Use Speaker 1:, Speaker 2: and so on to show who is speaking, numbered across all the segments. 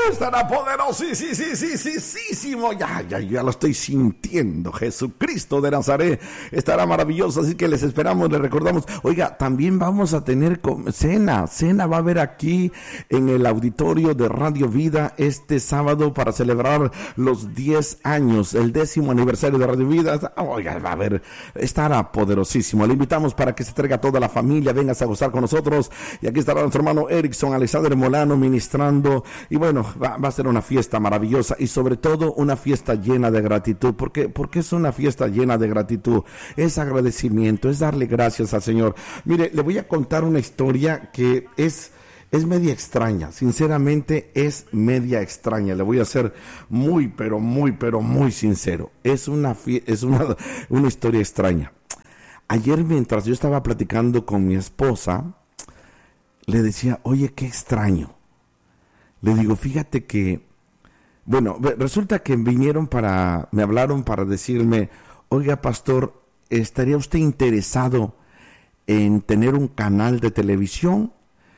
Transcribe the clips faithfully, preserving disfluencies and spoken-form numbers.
Speaker 1: Estará poderosísimo. Ya, ya, ya lo estoy sintiendo. Jesucristo de Nazaret estará maravilloso. Así que les esperamos, les recordamos. Oiga, también vamos a tener cena. Cena va a haber aquí en el auditorio de Radio Vida este sábado para celebrar los diez años, el décimo aniversario de Radio Vida. Oiga, va a haber, estará poderosísimo. Le invitamos para que se traiga toda la familia. Vengas a gozar con nosotros. Y aquí estará nuestro hermano Erickson Alexander Molano ministrando. Y bueno, va, va a ser una fiesta maravillosa y sobre todo una fiesta llena de gratitud. ¿Por qué? Porque es una fiesta llena de gratitud. Es agradecimiento, es darle gracias al Señor. Mire, le voy a contar una historia que es, es media extraña. Sinceramente es media extraña. Le voy a ser muy, pero muy, pero muy sincero. Es una, es una, una historia extraña. Ayer mientras yo estaba platicando con mi esposa, le decía, oye, qué extraño. Le digo, fíjate que, bueno, resulta que vinieron para, me hablaron para decirme, oiga, pastor, ¿estaría usted interesado en tener un canal de televisión?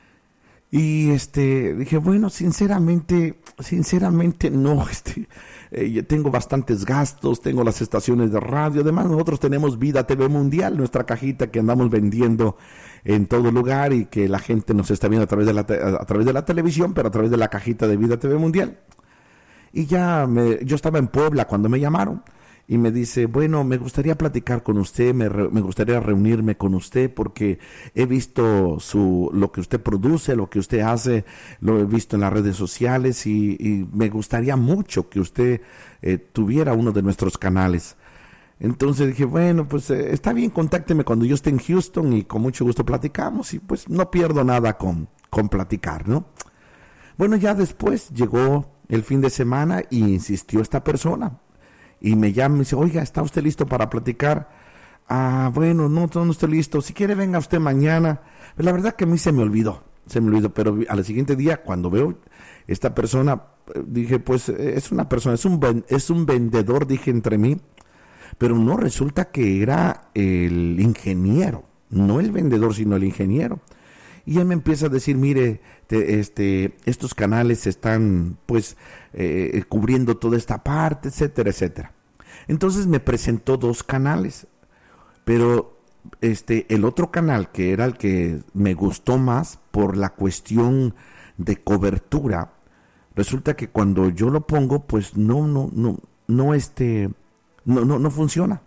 Speaker 1: Y este, dije, bueno, sinceramente, sinceramente no, este, eh, yo tengo bastantes gastos, tengo las estaciones de radio, además nosotros tenemos Vida T V Mundial, nuestra cajita que andamos vendiendo en todo lugar y que la gente nos está viendo a través de la, te- a través de la televisión, pero a través de la cajita de Vida T V Mundial. Y ya, me, yo estaba en Puebla cuando me llamaron. Y me dice, bueno, me gustaría platicar con usted, me, re, me gustaría reunirme con usted porque he visto su lo que usted produce, lo que usted hace, lo he visto en las redes sociales y, y me gustaría mucho que usted eh, tuviera uno de nuestros canales. Entonces dije, bueno, pues eh, está bien, contácteme cuando yo esté en Houston y con mucho gusto platicamos y pues no pierdo nada con, con platicar, ¿no? Bueno, ya después llegó el fin de semana y insistió esta persona. Y me llama y me dice, oiga, ¿está usted listo para platicar? Ah, bueno, no, no estoy listo. Si quiere, venga usted mañana. Pero la verdad que a mí se me olvidó, se me olvidó. Pero al siguiente día, cuando veo esta persona, dije, pues es una persona, es un, es un vendedor, dije entre mí. Pero no, resulta que era el ingeniero. No el vendedor, sino el ingeniero. Y él me empieza a decir, mire, te, este, estos canales están pues eh, cubriendo toda esta parte, etcétera, etcétera. Entonces me presentó dos canales, pero este, el otro canal, que era el que me gustó más por la cuestión de cobertura, resulta que cuando yo lo pongo, pues no, no, no, no, este, no, no, no funciona.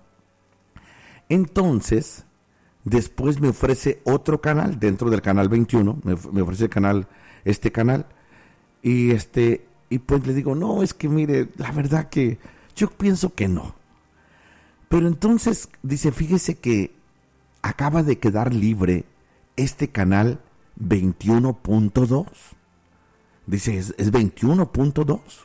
Speaker 1: Entonces, después me ofrece otro canal dentro del canal veintiuno, me, me ofrece el canal, este canal, y este, y pues le digo, no, es que mire, la verdad que yo pienso que no. Pero entonces dice, fíjese que acaba de quedar libre este canal veintiuno punto dos. Dice, es, es veintiuno punto dos.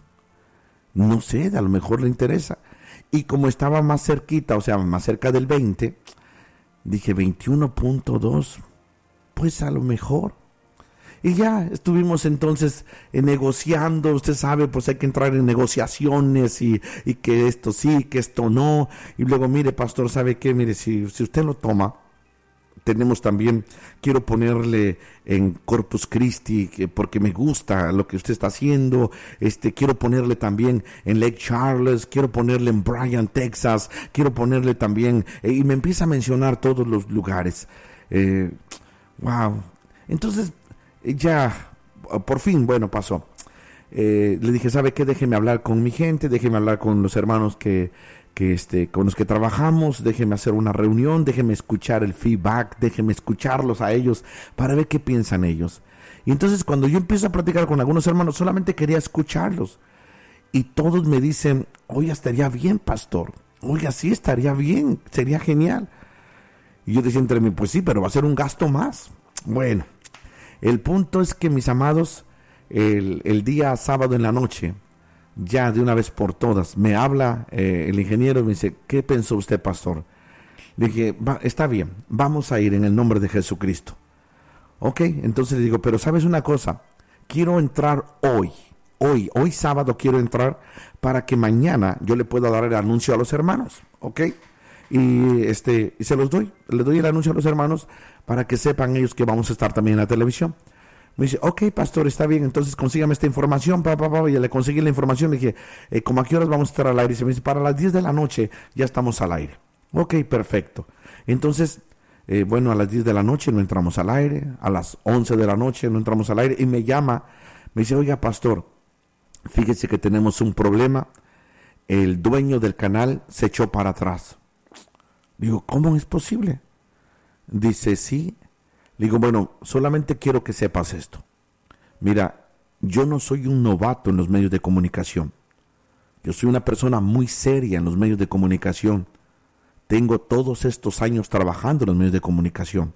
Speaker 1: No sé, a lo mejor le interesa. Y como estaba más cerquita, o sea, más cerca del veinte, dije veintiuno punto dos, pues a lo mejor. Y ya estuvimos entonces eh, negociando, usted sabe, pues hay que entrar en negociaciones y, y que esto sí, que esto no. Y luego, mire, pastor, ¿sabe qué? Mire, si, si usted lo toma, tenemos también, quiero ponerle en Corpus Christi, que, porque me gusta lo que usted está haciendo, este, quiero ponerle también en Lake Charles, quiero ponerle en Bryan, Texas, quiero ponerle también, eh, y me empieza a mencionar todos los lugares. Eh, wow. Entonces, ya, por fin, bueno, pasó. Eh, le dije, ¿sabe qué? Déjeme hablar con mi gente, déjeme hablar con los hermanos que, que este, con los que trabajamos, déjeme hacer una reunión, déjeme escuchar el feedback, déjeme escucharlos a ellos para ver qué piensan ellos. Y entonces cuando yo empiezo a platicar con algunos hermanos, solamente quería escucharlos. Y todos me dicen, oye, estaría bien, pastor. Oiga, sí, estaría bien, sería genial. Y yo decía entre mí, pues sí, pero va a ser un gasto más. Bueno, el punto es que, mis amados, el, el día sábado en la noche, ya de una vez por todas, me habla eh, el ingeniero y me dice, ¿qué pensó usted, pastor? Le dije, va, está bien, vamos a ir en el nombre de Jesucristo. Ok, entonces le digo, pero ¿sabes una cosa? Quiero entrar hoy, hoy, hoy sábado quiero entrar para que mañana yo le pueda dar el anuncio a los hermanos, ¿ok? Y este y se los doy, le doy el anuncio a los hermanos para que sepan ellos que vamos a estar también en la televisión. Me dice, ok, pastor, está bien, entonces consígame esta información, pa, pa, pa, y le conseguí la información, le dije, eh, ¿cómo a qué horas vamos a estar al aire? Y se me dice, para las diez de la noche ya estamos al aire. Ok, perfecto. Entonces, eh, bueno, a las diez de la noche no entramos al aire, a las once de la noche no entramos al aire, y me llama, me dice, oiga, pastor, fíjese que tenemos un problema, el dueño del canal se echó para atrás. Digo, ¿cómo es posible? Dice, sí. Le digo, bueno, solamente quiero que sepas esto. Mira, yo no soy un novato en los medios de comunicación. Yo soy una persona muy seria en los medios de comunicación. Tengo todos estos años trabajando en los medios de comunicación.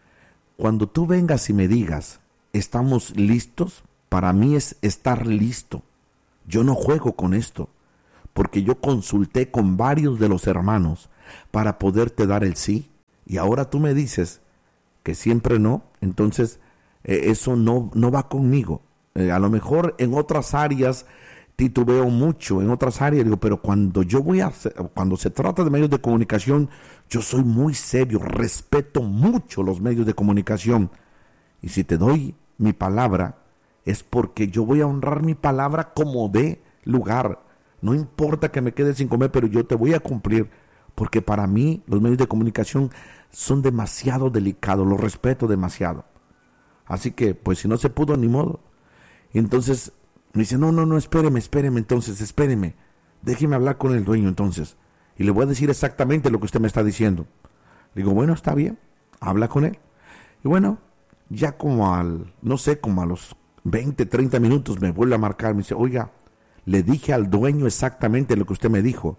Speaker 1: Cuando tú vengas y me digas, ¿estamos listos? Para mí es estar listo. Yo no juego con esto, porque yo consulté con varios de los hermanos para poderte dar el sí, y ahora tú me dices que siempre no, entonces eh, eso no, no va conmigo. Eh, a lo mejor en otras áreas titubeo mucho, en otras áreas digo, pero cuando yo voy a, cuando se trata de medios de comunicación, yo soy muy serio, respeto mucho los medios de comunicación. Y si te doy mi palabra, es porque yo voy a honrar mi palabra como de lugar. No importa que me quede sin comer, pero yo te voy a cumplir, porque para mí los medios de comunicación son demasiado delicados, los respeto demasiado. Así que, pues si no se pudo, ni modo. Y entonces me dice, no, no, no, espéreme, espéreme, entonces, espéreme. Déjeme hablar con el dueño entonces. Y le voy a decir exactamente lo que usted me está diciendo. Le digo, bueno, está bien, habla con él. Y bueno, ya como al, no sé, como a los veinte, treinta minutos me vuelve a marcar, me dice, oiga, le dije al dueño exactamente lo que usted me dijo.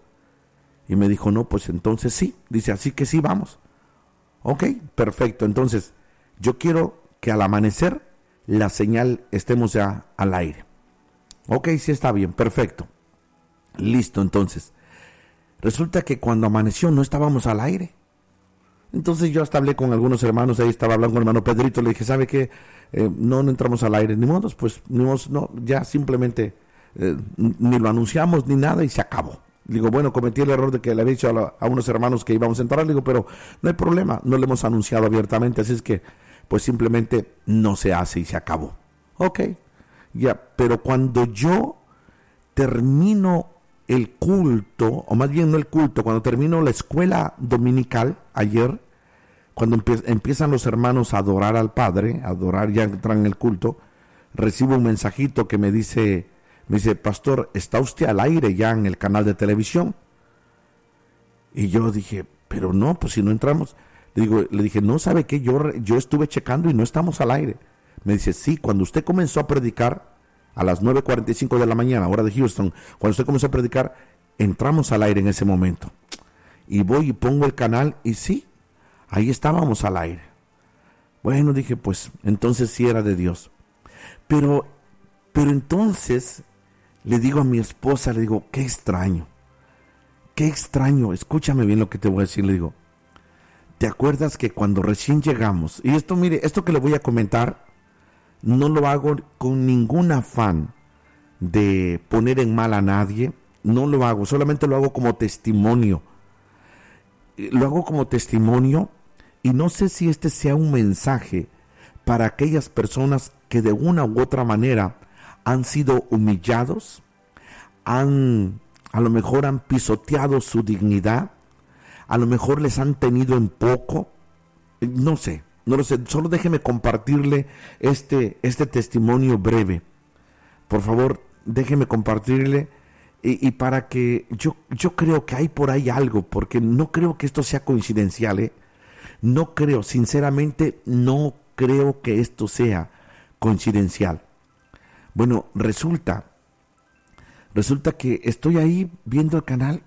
Speaker 1: Y me dijo, no, pues entonces sí. Dice, así que sí, vamos. Ok, perfecto. Entonces, yo quiero que al amanecer la señal estemos ya al aire. Ok, sí está bien, perfecto. Listo, entonces. Resulta que cuando amaneció no estábamos al aire. Entonces yo hasta hablé con algunos hermanos, ahí estaba hablando con el hermano Pedrito, le dije, ¿sabe qué? Eh, no, no entramos al aire, ni modo, pues, ni modo, no, ya simplemente eh, ni lo anunciamos ni nada y se acabó. Digo, bueno, cometí el error de que le había dicho a, la, a unos hermanos que íbamos a entrar. Le digo, pero no hay problema, no lo hemos anunciado abiertamente, así es que, pues simplemente no se hace y se acabó. Ok, ya, pero cuando yo termino el culto, o más bien no el culto, cuando termino la escuela dominical, ayer, cuando empie- empiezan los hermanos a adorar al Padre, a adorar, ya entran en el culto, recibo un mensajito que me dice... Me dice, pastor, ¿está usted al aire ya en el canal de televisión? Y yo dije, pero no, pues si no entramos. Le digo, le dije, no, ¿sabe qué? Yo, yo estuve checando y no estamos al aire. Me dice, sí, cuando usted comenzó a predicar a las nueve cuarenta y cinco de la mañana, hora de Houston, cuando usted comenzó a predicar, entramos al aire en ese momento. Y voy y pongo el canal y sí, ahí estábamos al aire. Bueno, dije, pues entonces sí era de Dios. Pero, pero entonces... Le digo a mi esposa, le digo, qué extraño, qué extraño, escúchame bien lo que te voy a decir, le digo, ¿te acuerdas que cuando recién llegamos, y esto mire, esto que le voy a comentar, no lo hago con ningún afán de poner en mal a nadie, no lo hago, solamente lo hago como testimonio, lo hago como testimonio, y no sé si este sea un mensaje para aquellas personas que de una u otra manera han sido humillados, han, a lo mejor han pisoteado su dignidad, a lo mejor les han tenido en poco, no sé, no lo sé, solo déjeme compartirle este, este testimonio breve. Por favor, déjeme compartirle y, y para que yo, yo creo que hay por ahí algo, porque no creo que esto sea coincidencial, ¿eh? No creo, sinceramente, no creo que esto sea coincidencial. Bueno, resulta, resulta que estoy ahí viendo el canal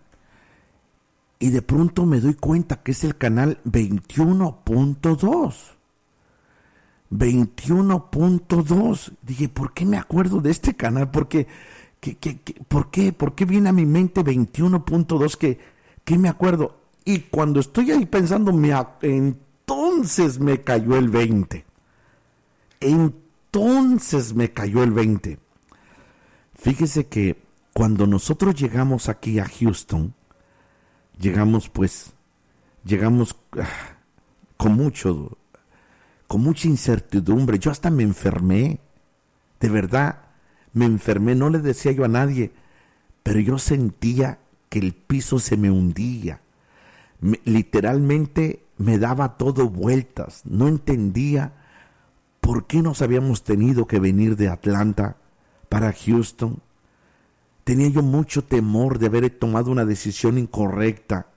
Speaker 1: y de pronto me doy cuenta que es el canal veintiuno punto dos. veintiuno punto dos. Dije, ¿por qué me acuerdo de este canal? ¿Por qué? ¿Qué, qué, qué, ¿Por qué? ¿Por qué viene a mi mente veintiuno punto dos? ¿Qué, qué me acuerdo? Y cuando estoy ahí pensando, me, entonces me cayó el veinte. Entonces Entonces me cayó el veinte. Fíjese que cuando nosotros llegamos aquí a Houston, llegamos pues, llegamos uh, con mucho, con mucha incertidumbre. Yo hasta me enfermé, de verdad, me enfermé, no le decía yo a nadie, pero yo sentía que el piso se me hundía. Me, literalmente me daba todo vueltas, no entendía por qué nos habíamos tenido que venir de Atlanta para Houston. Tenía yo mucho temor de haber tomado una decisión incorrecta.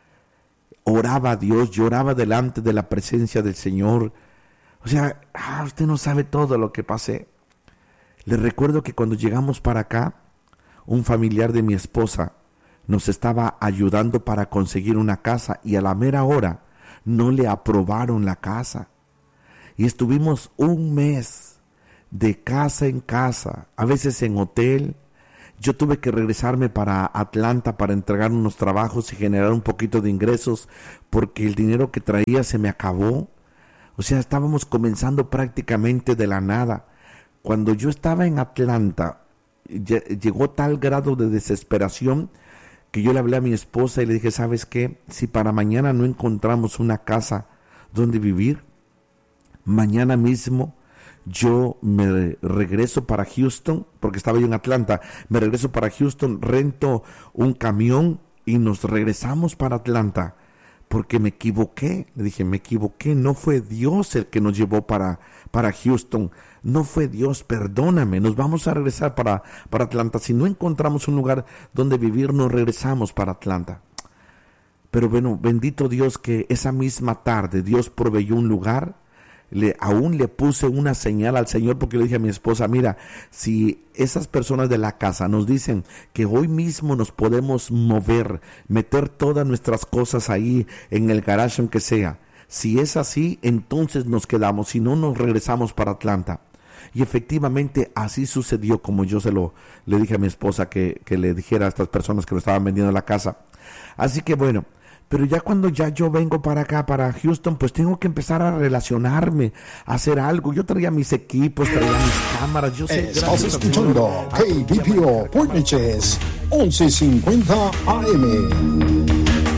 Speaker 1: Oraba a Dios, lloraba delante de la presencia del Señor. O sea, ah, usted no sabe todo lo que pasé. Le recuerdo que cuando llegamos para acá, un familiar de mi esposa nos estaba ayudando para conseguir una casa y a la mera hora no le aprobaron la casa. Y estuvimos un mes de casa en casa, a veces en hotel. Yo tuve que regresarme para Atlanta para entregar unos trabajos y generar un poquito de ingresos porque el dinero que traía se me acabó. O sea, estábamos comenzando prácticamente de la nada. Cuando yo estaba en Atlanta, llegó tal grado de desesperación que yo le hablé a mi esposa y le dije, ¿sabes qué? Si para mañana no encontramos una casa donde vivir, mañana mismo yo me regreso para Houston, porque estaba yo en Atlanta, me regreso para Houston, rento un camión y nos regresamos para Atlanta, porque me equivoqué. Le dije, me equivoqué, no fue Dios el que nos llevó para, para Houston, no fue Dios, perdóname, nos vamos a regresar para, para Atlanta. Si no encontramos un lugar donde vivir, nos regresamos para Atlanta. Pero bueno, bendito Dios que esa misma tarde Dios proveyó un lugar. Le, aún le puse una señal al Señor porque le dije a mi esposa, mira, si esas personas de la casa nos dicen que hoy mismo nos podemos mover, meter todas nuestras cosas ahí en el garage aunque sea, si es así, entonces nos quedamos, si no nos regresamos para Atlanta. Y efectivamente así sucedió, como yo se lo le dije a mi esposa que, que le dijera a estas personas que me estaban vendiendo la casa. Así que bueno, pero ya cuando ya yo vengo para acá, para Houston, pues tengo que empezar a relacionarme, a hacer algo. Yo traía mis equipos, traía mis cámaras, yo sé.
Speaker 2: Estás escuchando K B P O Portneches once cincuenta A M.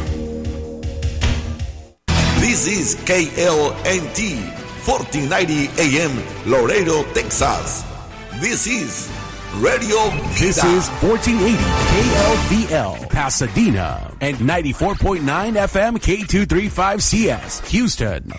Speaker 3: This is K L N T, fourteen ninety A M, Laredo, Texas. This is Radio Vida.
Speaker 4: This is fourteen eighty K L V L, Pasadena, and ninety-four point nine F M K two thirty-five C S, Houston.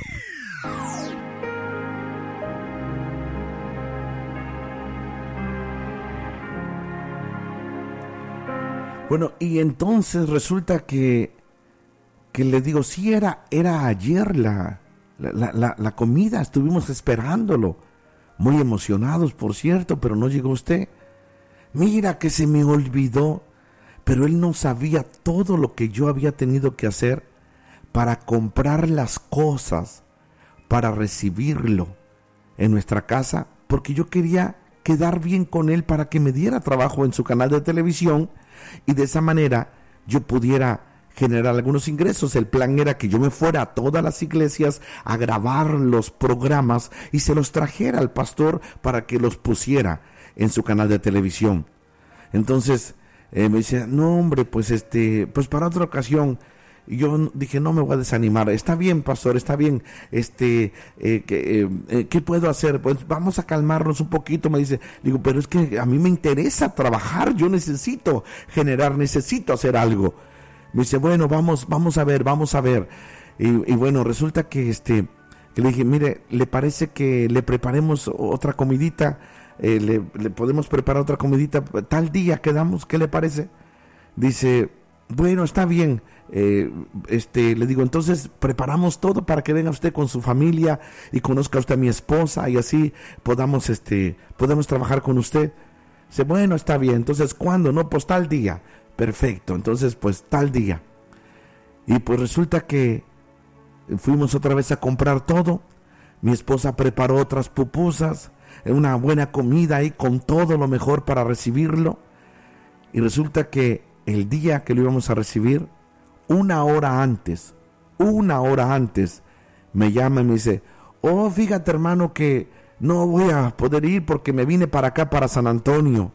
Speaker 1: Bueno, y entonces resulta que, que le digo, sí, era, era ayer la, la, la, la comida, estuvimos esperándolo, muy emocionados, por cierto, pero no llegó usted. Mira que se me olvidó, pero él no sabía todo lo que yo había tenido que hacer para comprar las cosas, para recibirlo en nuestra casa, porque yo quería quedar bien con él para que me diera trabajo en su canal de televisión y de esa manera yo pudiera generar algunos ingresos. El plan era que yo me fuera a todas las iglesias a grabar los programas y se los trajera al pastor para que los pusiera en su canal de televisión. Entonces eh, me dice, no hombre, pues este, pues para otra ocasión. Y yo dije, no me voy a desanimar. Está bien, pastor, está bien. Este, eh, que, eh, eh, ¿qué puedo hacer? Pues vamos a calmarnos un poquito. Me dice, digo, pero es que a mí me interesa trabajar. Yo necesito generar, necesito hacer algo. Me dice, bueno, vamos, vamos a ver, vamos a ver. Y, y bueno, resulta que este, que le dije, mire, ¿le parece que le preparemos otra comidita? Eh, le, le podemos preparar otra comidita, tal día quedamos, ¿qué le parece? Dice, bueno, está bien. Eh, este, le digo, entonces preparamos todo para que venga usted con su familia y conozca usted a mi esposa y así podamos, este, podemos trabajar con usted. Dice, bueno, está bien. Entonces, ¿cuándo? No, pues tal día. Perfecto. Entonces, pues tal día. Y pues resulta que fuimos otra vez a comprar todo. Mi esposa preparó otras pupusas, una buena comida ahí con todo lo mejor para recibirlo. Y resulta que el día que lo íbamos a recibir, una hora antes, una hora antes, me llama y me dice, oh, fíjate hermano que no voy a poder ir porque me vine para acá, para San Antonio.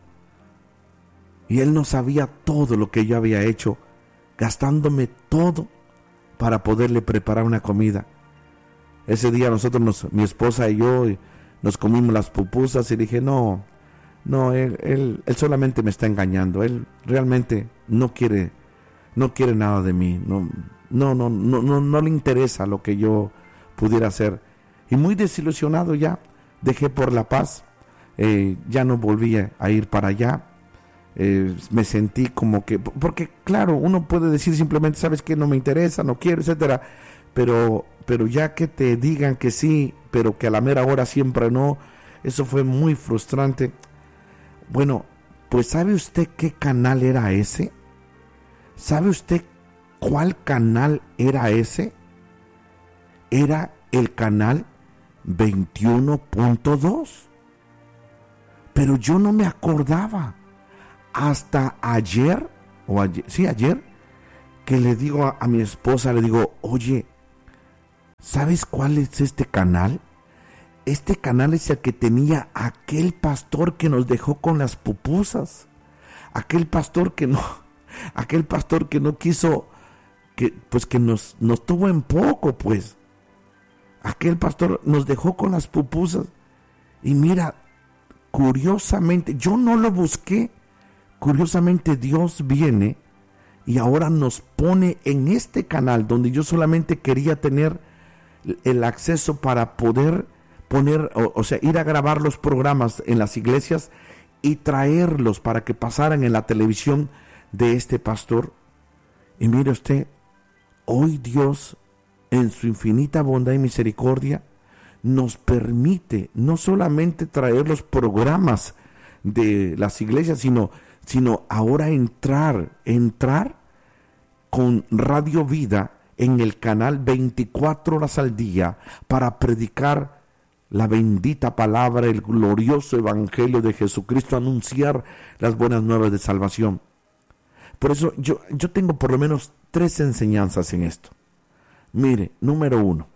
Speaker 1: Y él no sabía todo lo que yo había hecho, gastándome todo para poderle preparar una comida. Ese día nosotros, nos, mi esposa y yo, nos comimos las pupusas y dije, no, no, él, él, él solamente me está engañando. Él realmente no quiere, no quiere nada de mí. No, no, no, no, no, no le interesa lo que yo pudiera hacer. Y muy desilusionado ya, dejé por La Paz, eh, ya no volví a ir para allá. Eh, me sentí como que, porque claro, uno puede decir simplemente, sabes que no me interesa, no quiero, etcétera, pero, pero ya que te digan que sí, pero que a la mera hora siempre no, eso fue muy frustrante. Bueno, pues ¿sabe usted qué canal era ese? ¿Sabe usted cuál canal era ese? Era el canal veintiuno punto dos. Pero yo no me acordaba hasta ayer, o ayer, sí, ayer, que le digo a, a mi esposa, le digo, oye, ¿sabes cuál es este canal? Este canal es el que tenía aquel pastor que nos dejó con las pupusas. Aquel pastor que no, aquel pastor que no quiso, que pues que nos, nos tuvo en poco, pues. Aquel pastor nos dejó con las pupusas. Y mira, curiosamente, yo no lo busqué. Curiosamente Dios viene y ahora nos pone en este canal donde yo solamente quería tener el acceso para poder poner, o, o sea, ir a grabar los programas en las iglesias y traerlos para que pasaran en la televisión de este pastor. Y mire usted, hoy Dios, en su infinita bondad y misericordia, nos permite no solamente traer los programas de las iglesias, sino, sino ahora entrar, entrar con Radio Vida en el canal veinticuatro horas al día para predicar la bendita palabra, el glorioso evangelio de Jesucristo, anunciar las buenas nuevas de salvación. Por eso yo, yo tengo por lo menos tres enseñanzas en esto. Mire, número uno,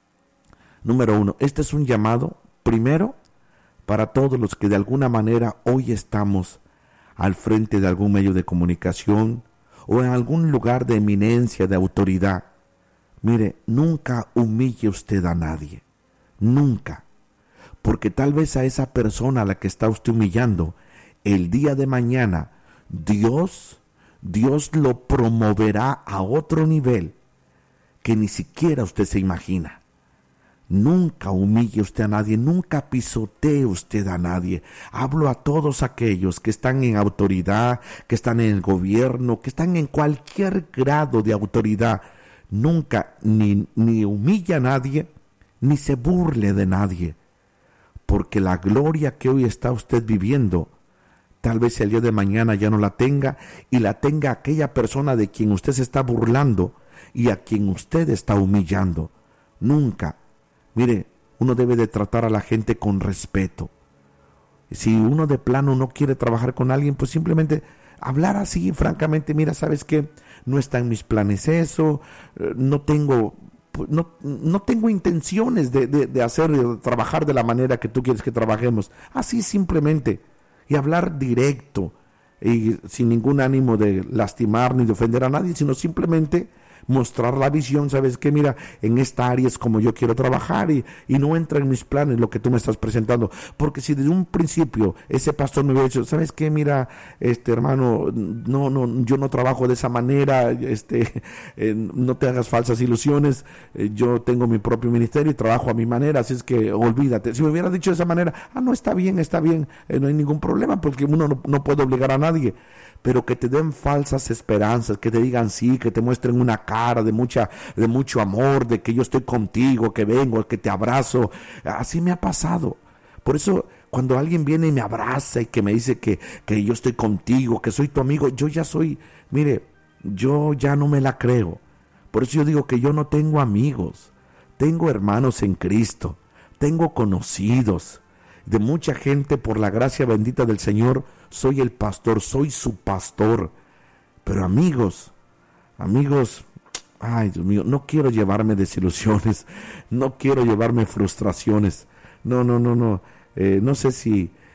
Speaker 1: número uno, este es un llamado, primero, para todos los que de alguna manera hoy estamos al frente de algún medio de comunicación o en algún lugar de eminencia, de autoridad. Mire, nunca humille usted a nadie, nunca, porque tal vez a esa persona a la que está usted humillando, el día de mañana, Dios, Dios lo promoverá a otro nivel que ni siquiera usted se imagina. Nunca humille usted a nadie, nunca pisotee usted a nadie. Hablo a todos aquellos que están en autoridad, que están en el gobierno, que están en cualquier grado de autoridad. Nunca ni, ni humille a nadie, ni se burle de nadie. Porque la gloria que hoy está usted viviendo, tal vez el día de mañana ya no la tenga, y la tenga aquella persona de quien usted se está burlando y a quien usted está humillando. Nunca. Mire, uno debe de tratar a la gente con respeto. Si uno de plano no quiere trabajar con alguien, pues simplemente hablar así, francamente, mira, ¿sabes qué? No está en mis planes eso, no tengo, no, no tengo intenciones de, de, de hacer, de trabajar de la manera que tú quieres que trabajemos. Así simplemente, y hablar directo, y sin ningún ánimo de lastimar ni de ofender a nadie, sino simplemente mostrar la visión. Sabes que mira, en esta área es como yo quiero trabajar y, y no entra en mis planes lo que tú me estás presentando, porque si desde un principio ese pastor me hubiera dicho, sabes que mira, este hermano, no, no, yo no trabajo de esa manera, este, eh, no te hagas falsas ilusiones, eh, yo tengo mi propio ministerio y trabajo a mi manera, así es que olvídate. Si me hubiera dicho de esa manera, ah no, está bien, está bien, eh, no hay ningún problema, porque uno no, no puede obligar a nadie. Pero que te den falsas esperanzas, que te digan sí, que te muestren una cara de mucha, de mucho amor, de que yo estoy contigo, que vengo, que te abrazo. Así me ha pasado. Por eso, cuando alguien viene y me abraza y que me dice que, que yo estoy contigo, que soy tu amigo, yo ya soy, mire, yo ya no me la creo. Por eso yo digo que yo no tengo amigos, tengo hermanos en Cristo, tengo conocidos. De mucha gente, por la gracia bendita del Señor, soy el pastor, soy su pastor. Pero amigos, amigos, ay Dios mío, no quiero llevarme desilusiones, no quiero llevarme frustraciones. No, no, no, no. Eh, no sé si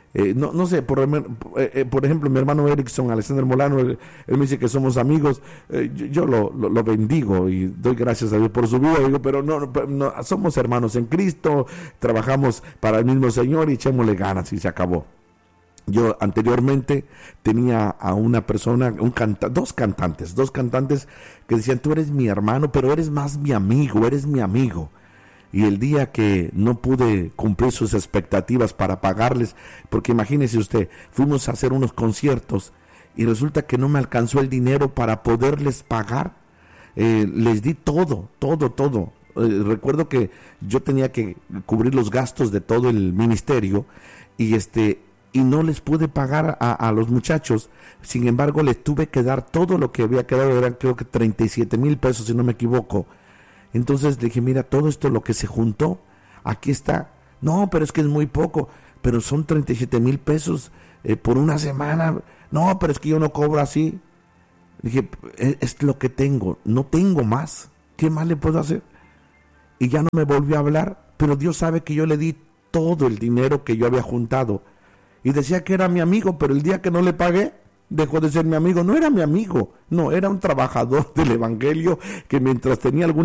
Speaker 1: Eh, no, no sé, por, eh, por ejemplo, mi hermano Erickson, Alexander Molano, él, él me dice que somos amigos, eh, yo, yo lo, lo, lo bendigo y doy gracias a Dios por su vida, digo, pero no, no, no, somos hermanos en Cristo, trabajamos para el mismo Señor y echémosle ganas y se acabó. Yo anteriormente tenía a una persona, un canta, dos cantantes, dos cantantes que decían, tú eres mi hermano, pero eres más mi amigo, eres mi amigo. Y el día que no pude cumplir sus expectativas para pagarles, porque imagínese usted, fuimos a hacer unos conciertos y resulta que no me alcanzó el dinero para poderles pagar, eh, les di todo, todo, todo. Eh, recuerdo que yo tenía que cubrir los gastos de todo el ministerio y este y no les pude pagar a, a los muchachos. Sin embargo, les tuve que dar todo lo que había quedado, eran creo que treinta y siete mil pesos si no me equivoco. Entonces le dije, mira, todo esto lo que se juntó, aquí está. No, pero es que es muy poco, pero son treinta y siete mil pesos eh, por una semana. No, pero es que yo no cobro así. Le dije, es, es lo que tengo, no tengo más. ¿Qué más le puedo hacer? Y ya no me volvió a hablar, pero Dios sabe que yo le di todo el dinero que yo había juntado. Y decía que era mi amigo, pero el día que no le pagué, dejó de ser mi amigo. No era mi amigo, no, era un trabajador del evangelio que mientras tenía algún